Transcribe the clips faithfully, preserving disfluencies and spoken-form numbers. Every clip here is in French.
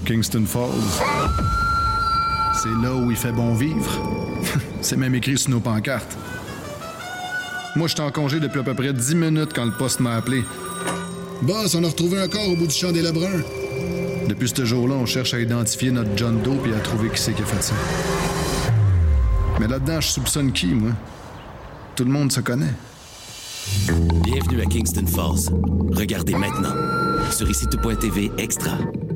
Kingston Falls. C'est là où il fait bon vivre. C'est même écrit sur nos pancartes. Moi, j'étais en congé depuis à peu près dix minutes quand le poste m'a appelé. Boss, on a retrouvé un corps au bout du champ des Lebrun. Depuis ce jour-là, on cherche à identifier notre John Doe et à trouver qui c'est qui a fait ça. Mais là-dedans, je soupçonne qui, moi? Tout le monde se connaît. Bienvenue à Kingston Falls. Regardez maintenant sur ici tout point t v Extra.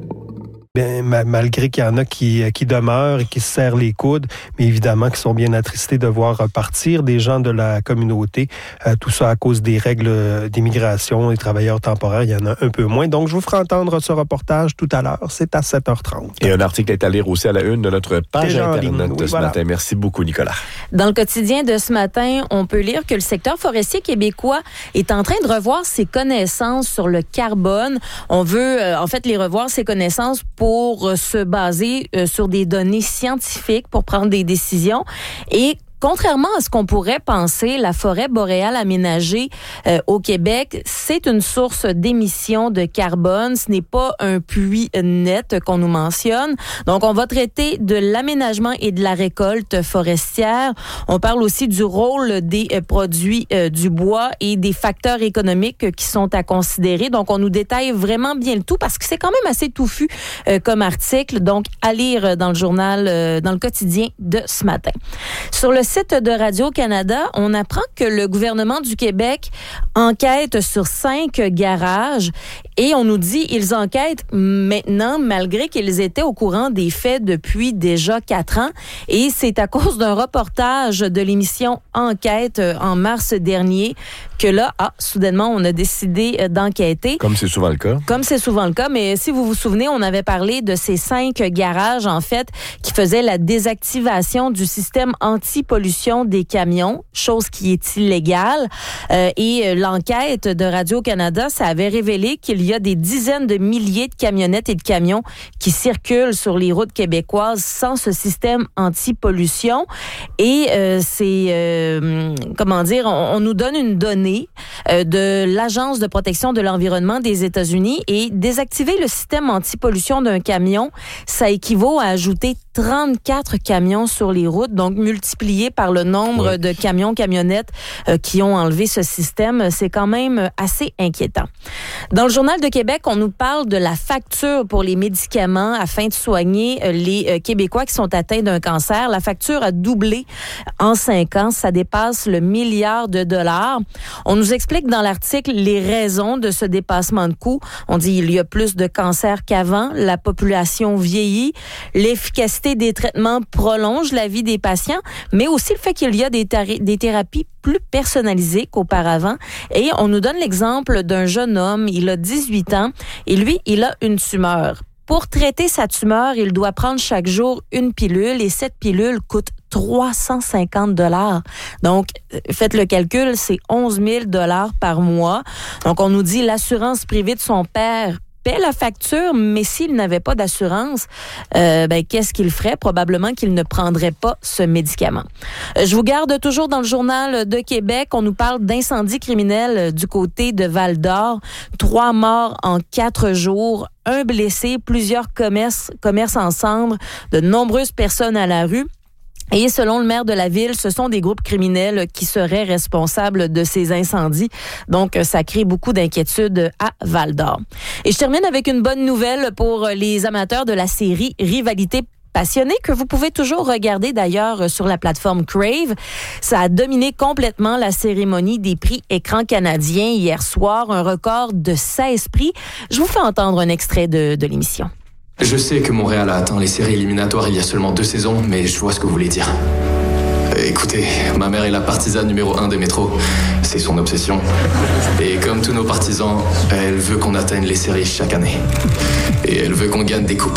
Bien, ma- malgré qu'il y en a qui, qui demeurent et qui se serrent les coudes, mais évidemment qui sont bien attristés de voir partir des gens de la communauté. Euh, tout ça à cause des règles d'immigration et travailleurs temporaires, il y en a un peu moins. Donc, je vous ferai entendre ce reportage tout à l'heure. C'est à sept heures trente. Et un article est à lire aussi à la une de notre page Déjà en Internet ligne. de Oui, ce voilà. matin. Merci beaucoup, Nicolas. Dans le quotidien de ce matin, on peut lire que le secteur forestier québécois est en train de revoir ses connaissances sur le carbone. On veut, euh, en fait, les revoir, ses connaissances pour euh, se baser euh, sur des données scientifiques pour prendre des décisions. Et contrairement à ce qu'on pourrait penser, la forêt boréale aménagée euh, au Québec, c'est une source d'émissions de carbone. Ce n'est pas un puits net qu'on nous mentionne. Donc, on va traiter de l'aménagement et de la récolte forestière. On parle aussi du rôle des euh, produits euh, du bois et des facteurs économiques euh, qui sont à considérer. Donc, on nous détaille vraiment bien le tout parce que c'est quand même assez touffu euh, comme article. Donc, à lire dans le journal, euh, dans le quotidien de ce matin. Sur le site de Radio-Canada, on apprend que le gouvernement du Québec enquête sur cinq garages et on nous dit qu'ils enquêtent maintenant malgré qu'ils étaient au courant des faits depuis déjà quatre ans. Et c'est à cause d'un reportage de l'émission Enquête en mars dernier que là, ah, soudainement, on a décidé d'enquêter. Comme c'est souvent le cas. Comme c'est souvent le cas, mais si vous vous souvenez, on avait parlé de ces cinq garages, en fait, qui faisaient la désactivation du système anti-pollution des camions, chose qui est illégale. Euh, et l'enquête de Radio-Canada, ça avait révélé qu'il y a des dizaines de milliers de camionnettes et de camions qui circulent sur les routes québécoises sans ce système anti-pollution. Et euh, c'est, euh, comment dire, on, on nous donne une donnée euh, de l'Agence de protection de l'environnement des États-Unis et désactiver le système anti-pollution d'un camion, ça équivaut à ajouter trente-quatre camions sur les routes, donc multiplié par le nombre ouais. de camions, camionnettes euh, qui ont enlevé ce système, c'est quand même assez inquiétant. Dans le Journal de Québec, on nous parle de la facture pour les médicaments afin de soigner les euh, Québécois qui sont atteints d'un cancer. La facture a doublé en cinq ans, ça dépasse le milliard de dollars. On nous explique dans l'article les raisons de ce dépassement de coûts. On dit qu'il y a plus de cancers qu'avant, la population vieillit, l'efficacité des traitements prolonge la vie des patients, mais aussi le fait qu'il y a des, tar- des thérapies plus personnalisées qu'auparavant. Et on nous donne l'exemple d'un jeune homme, il a dix-huit ans, et lui, il a une tumeur. Pour traiter sa tumeur, il doit prendre chaque jour une pilule et cette pilule coûte trois cent cinquante dollars. Donc, faites le calcul, c'est onze mille dollars par mois. Donc, on nous dit l'assurance privée de son père paie la facture, mais s'il n'avait pas d'assurance, euh, ben, qu'est-ce qu'il ferait? Probablement qu'il ne prendrait pas ce médicament. Euh, je vous garde toujours dans le Journal de Québec. On nous parle d'incendie criminel du côté de Val-d'Or. Trois morts en quatre jours, un blessé, plusieurs commerces, commerces en cendres, de nombreuses personnes à la rue. Et selon le maire de la ville, ce sont des groupes criminels qui seraient responsables de ces incendies. Donc, ça crée beaucoup d'inquiétudes à Val-d'Or. Et je termine avec une bonne nouvelle pour les amateurs de la série Rivalité Passionnée, que vous pouvez toujours regarder d'ailleurs sur la plateforme Crave. Ça a dominé complètement la cérémonie des prix Écran canadien hier soir, un record de seize prix. Je vous fais entendre un extrait de, de l'émission. Je sais que Montréal a atteint les séries éliminatoires il y a seulement deux saisons, mais je vois ce que vous voulez dire. Écoutez, ma mère est la partisane numéro un des métros. C'est son obsession. Et comme tous nos partisans, elle veut qu'on atteigne les séries chaque année. Et elle veut qu'on gagne des coupes.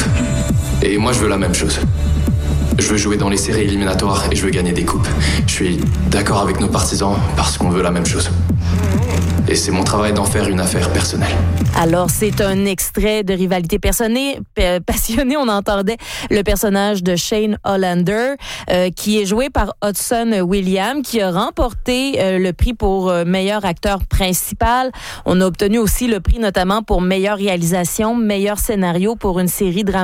Et moi, je veux la même chose. Je veux jouer dans les séries éliminatoires et je veux gagner des coupes. Je suis d'accord avec nos partisans parce qu'on veut la même chose. Et c'est mon travail d'en faire une affaire personnelle. Alors, c'est un extrait de Rivalité personnée, p- passionnée. On entendait le personnage de Shane Hollander, euh, qui est joué par Hudson Williams, qui a remporté euh, le prix pour euh, meilleur acteur principal. On a obtenu aussi le prix notamment pour meilleure réalisation, meilleur scénario pour une série dramatique.